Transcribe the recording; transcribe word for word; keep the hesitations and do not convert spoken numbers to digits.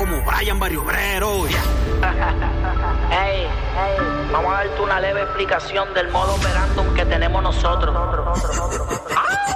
como Brian Barrio Obrero. Hey, hey, vamos a darte una leve explicación del modo operandum que tenemos nosotros. ¡Ah!